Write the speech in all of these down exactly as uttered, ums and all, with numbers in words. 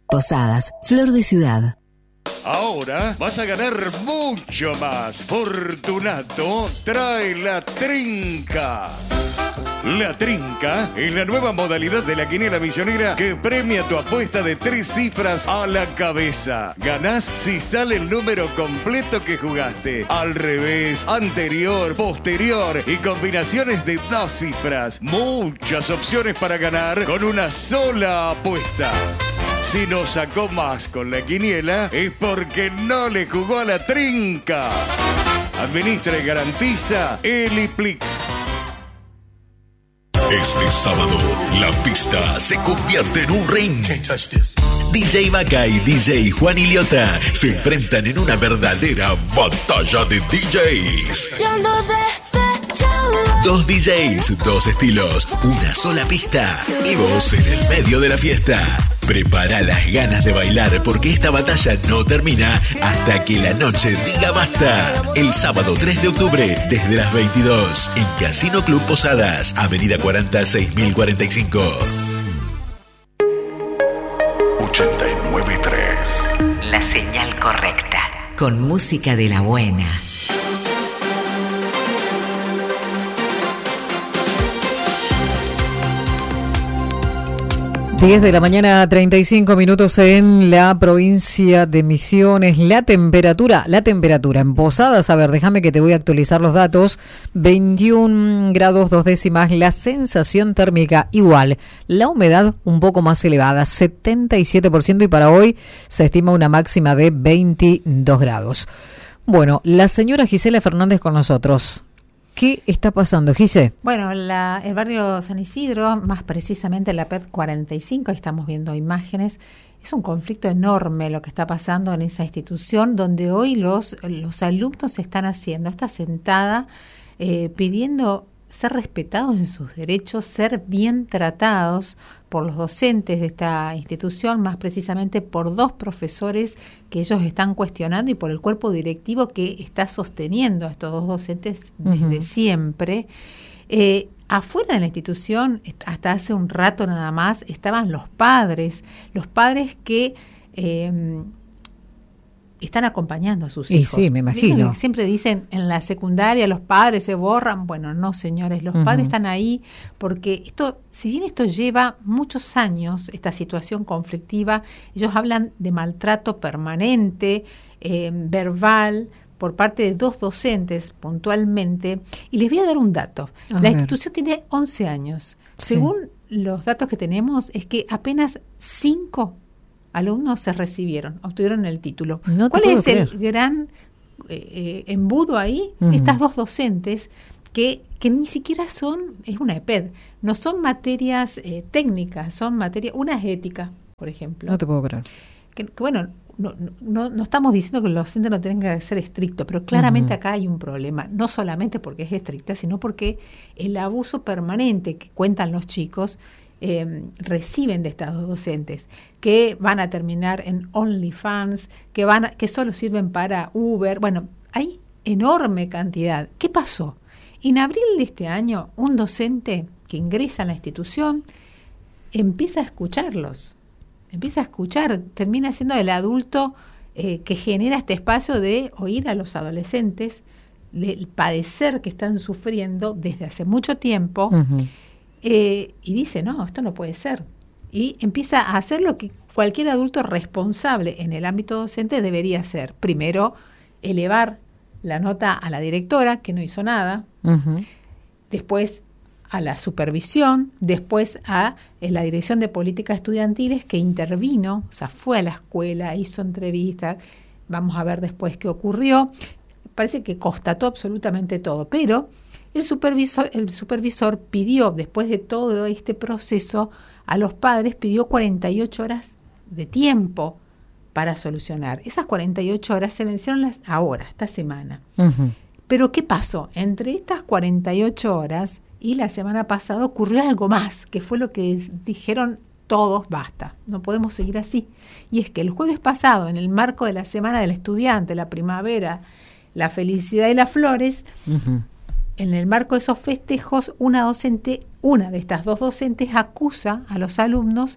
Posadas, Flor de Ciudad. Ahora vas a ganar mucho más. Fortunato trae la trinca. La trinca es la nueva modalidad de la quiniela misionera que premia tu apuesta de tres cifras a la cabeza. Ganás si sale el número completo que jugaste. Al revés, anterior, posterior y combinaciones de dos cifras. Muchas opciones para ganar con una sola apuesta. Si no sacó más con la quiniela es porque no le jugó a la trinca. Administra y garantiza Eliplic. Este sábado, la pista se convierte en un ring. D J Maca y D J Juan Iliota se enfrentan en una verdadera batalla de D Js. Dos D Js, dos estilos, una sola pista y vos en el medio de la fiesta. Prepara las ganas de bailar porque esta batalla no termina hasta que la noche diga basta. El sábado tres de octubre desde las veintidós en Casino Club Posadas, Avenida cuarenta, seis mil cuarenta y cinco. ochenta y nueve punto tres. La señal correcta. Con música de la buena. diez de la mañana, treinta y cinco minutos en la provincia de Misiones. La temperatura, la temperatura en Posadas, a ver, déjame que te voy a actualizar los datos. veintiún grados dos décimas, la sensación térmica igual. La humedad un poco más elevada, setenta y siete por ciento, y para hoy se estima una máxima de veintidós grados. Bueno, la señora Gisela Fernández con nosotros. ¿Qué está pasando, Gise? Bueno, la, el barrio San Isidro, más precisamente la P E T cuarenta y cinco, estamos viendo imágenes, es un conflicto enorme lo que está pasando en esa institución, donde hoy los, los alumnos están haciendo esta sentada eh, pidiendo ser respetados en sus derechos, ser bien tratados por los docentes de esta institución, más precisamente por dos profesores que ellos están cuestionando y por el cuerpo directivo que está sosteniendo a estos dos docentes desde uh-huh. siempre. Eh, afuera de la institución, hasta hace un rato nada más, estaban los padres, los padres que eh, están acompañando a sus hijos. Y sí, me imagino. Siempre dicen en la secundaria los padres se borran. Bueno, no, señores, los uh-huh. padres están ahí porque esto, si bien esto lleva muchos años, esta situación conflictiva, ellos hablan de maltrato permanente, eh, verbal, por parte de dos docentes puntualmente. Y les voy a dar un dato. A la ver. institución tiene once años. Sí. Según los datos que tenemos, es que apenas cinco alumnos se recibieron, obtuvieron el título. No ¿Cuál es creer. el gran eh, embudo ahí? Uh-huh. Estas dos docentes que, que ni siquiera son, es una E P E D, no son materias eh, técnicas, son materias, una es ética, por ejemplo. No te puedo creer. Que, que bueno, no, no, no estamos diciendo que los docentes no tengan que ser estrictos, pero claramente uh-huh. acá hay un problema, no solamente porque es estricta, sino porque el abuso permanente que cuentan los chicos Eh, reciben de estas dos docentes, que van a terminar en OnlyFans, que van a, que solo sirven para Uber. Bueno, hay enorme cantidad. ¿Qué pasó? En abril de este año, un docente que ingresa a la institución empieza a escucharlos, empieza a escuchar, termina siendo el adulto eh, que genera este espacio de oír a los adolescentes, del padecer que están sufriendo desde hace mucho tiempo. Uh-huh. Eh, y dice, no, esto no puede ser. Y empieza a hacer lo que cualquier adulto responsable en el ámbito docente debería hacer. Primero, elevar la nota a la directora, que no hizo nada. Uh-huh. Después, a la supervisión. Después, a eh, la dirección de políticas estudiantiles, que intervino, o sea, fue a la escuela, hizo entrevistas. Vamos a ver después qué ocurrió. Parece que constató absolutamente todo, pero El supervisor, el supervisor pidió, después de todo este proceso, a los padres pidió cuarenta y ocho horas de tiempo para solucionar. Esas cuarenta y ocho horas se vencieron las, ahora, esta semana. Uh-huh. Pero ¿qué pasó? Entre estas cuarenta y ocho horas y la semana pasada ocurrió algo más, que fue lo que dijeron todos, basta, no podemos seguir así. Y es que el jueves pasado, en el marco de la Semana del Estudiante, la primavera, la felicidad y las flores, uh-huh. en el marco de esos festejos, una docente, una de estas dos docentes acusa a los alumnos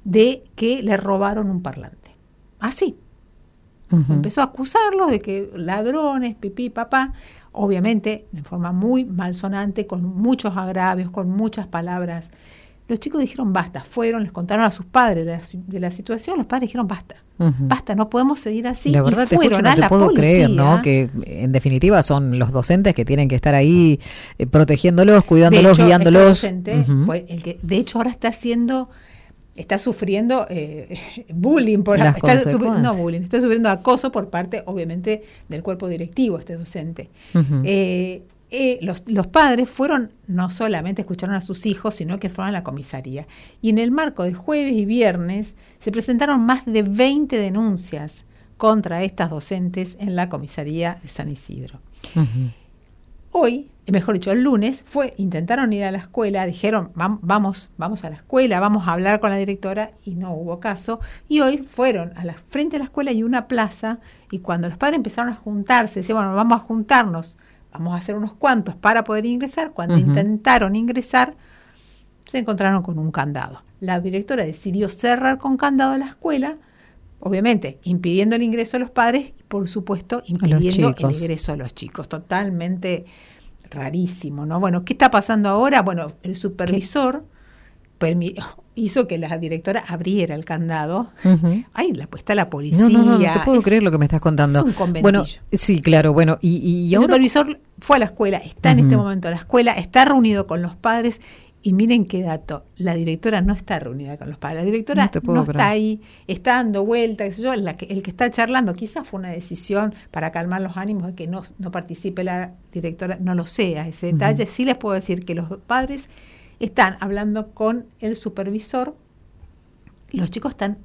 de que le robaron un parlante. Así. Uh-huh. Empezó a acusarlos de que ladrones, pipí, papá, obviamente en forma muy malsonante, con muchos agravios, con muchas palabras. Los chicos dijeron basta, fueron, les contaron a sus padres de la, de la situación, los padres dijeron basta, uh-huh. basta, no podemos seguir así. La verdad, y te fueron escucho, no a te la puedo policía. creer, ¿no? Que en definitiva son los docentes que tienen que estar ahí eh, protegiéndolos, cuidándolos, de hecho, guiándolos. Este docente uh-huh. fue el que, de hecho, ahora está haciendo, está sufriendo eh, bullying, por Las está consecuencias. no bullying, está sufriendo acoso por parte, obviamente, del cuerpo directivo, este docente. Uh-huh. Eh, Eh, los, los padres fueron, no solamente escucharon a sus hijos, sino que fueron a la comisaría. Y en el marco de jueves y viernes se presentaron más de veinte denuncias contra estas docentes en la comisaría de San Isidro. Uh-huh. Hoy, mejor dicho, el lunes, fue, intentaron ir a la escuela, dijeron vamos, vamos a la escuela, vamos a hablar con la directora, y no hubo caso. Y hoy fueron a la frente de la escuela y una plaza, y cuando los padres empezaron a juntarse, decían, bueno, vamos a juntarnos, vamos a hacer unos cuantos para poder ingresar. Cuando uh-huh. intentaron ingresar, se encontraron con un candado. La directora decidió cerrar con candado la escuela, obviamente impidiendo el ingreso a los padres y, por supuesto, impidiendo el ingreso a los chicos. Totalmente rarísimo, ¿no? Bueno, ¿qué está pasando ahora? Bueno, el supervisor permi- hizo que la directora abriera el candado. Uh-huh. Ahí la puesta la policía. No, no, no, no te puedo es, creer lo que me estás contando. Es un conventillo. Bueno, sí, claro, bueno, y, y, y el ahora... supervisor fue a la escuela, está uh-huh. en este momento en la escuela, está reunido con los padres, y miren qué dato, la directora no está reunida con los padres, la directora no, no está ahí, está dando vueltas, qué sé yo, la que, el que está charlando, quizás fue una decisión para calmar los ánimos de que no, no participe la directora, no lo sé a ese detalle. Uh-huh. Sí les puedo decir que los padres están hablando con el supervisor, los chicos están,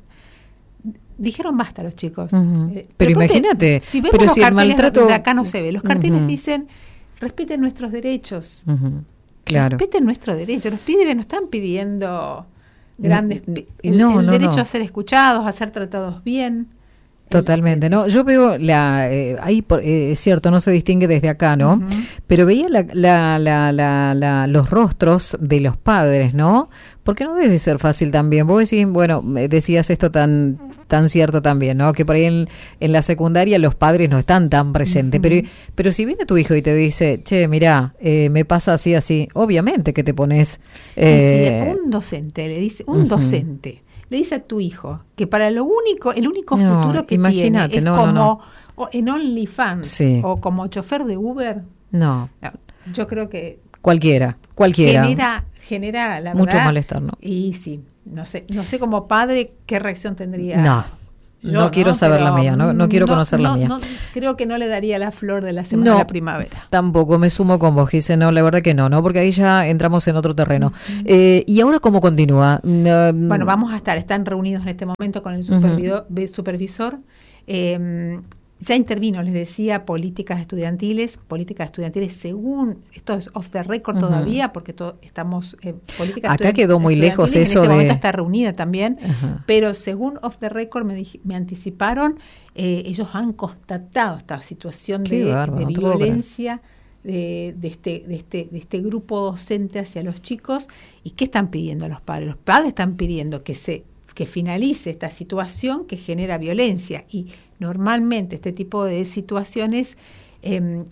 dijeron basta los chicos. Uh-huh. eh, pero, pero imagínate, si vemos pero los si carteles, el maltrato... de acá no se ve, los carteles uh-huh. dicen respeten nuestros derechos, uh-huh. claro. respeten nuestros derechos, los pibes no están pidiendo grandes, no, el, no, el no, derecho no. a ser escuchados, a ser tratados bien. Totalmente, ¿no? Yo veo la eh, ahí por, eh, es cierto, no se distingue desde acá, ¿no? Uh-huh. Pero veía la, la, la, la, la, los rostros de los padres, ¿no? Porque no debe ser fácil también. Vos decís, bueno, decías esto tan tan cierto también, ¿no? Que por ahí en, en la secundaria los padres no están tan presentes. Uh-huh. Pero pero si viene tu hijo y te dice, che, mirá, eh, me pasa así, así, obviamente que te pones... Eh, sí, un docente, le dice, un uh-huh. docente... le dice a tu hijo que para lo único, el único no, futuro que tiene es no, como no, no. en OnlyFans sí. o como chofer de Uber. No. no. Yo creo que cualquiera, cualquiera. Genera, genera la mucho verdad, malestar, ¿no? Y sí, no sé, no sé como padre qué reacción tendría. No. Yo, no quiero no, saber la mía, no, no quiero no, conocer no, la mía. No, creo que no le daría la flor de la semana no, de la primavera. Tampoco, me sumo con vos, Gise, no, la verdad que no, no, porque ahí ya entramos en otro terreno. Uh-huh. Eh, ¿Y ahora cómo continúa? Uh, bueno, vamos a estar, están reunidos en este momento con el supervisor. Uh-huh. supervisor eh, ya intervino, les decía, políticas estudiantiles, políticas estudiantiles según, esto es off the record uh-huh. todavía, porque to, estamos, eh, políticas acá quedó muy lejos eso en este de... momento está reunida también, uh-huh. pero según off the record me, me anticiparon, eh, ellos han constatado esta situación de, bárbaro, de violencia de, de, este, de, este, de este grupo docente hacia los chicos. ¿Y qué están pidiendo los padres? Los padres están pidiendo que se que finalice esta situación que genera violencia, y normalmente este tipo de situaciones eh,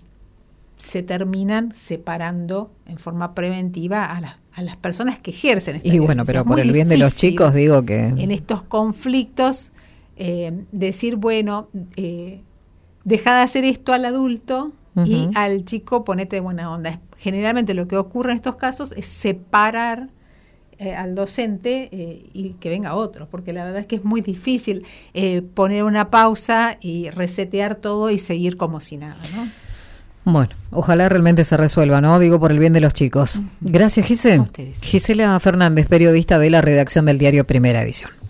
se terminan separando en forma preventiva a, la, a las personas que ejercen esta y violencia. Bueno, pero por el bien de los chicos digo que... En estos conflictos eh, decir, bueno, eh, deja de hacer esto al adulto uh-huh. y al chico ponete de buena onda. Generalmente lo que ocurre en estos casos es separar Eh, al docente eh, y que venga otro, porque la verdad es que es muy difícil eh, poner una pausa y resetear todo y seguir como si nada, ¿no? Bueno, ojalá realmente se resuelva, ¿no? Digo, por el bien de los chicos. Gracias, Gise. Gisela Fernández, periodista de la redacción del diario Primera Edición.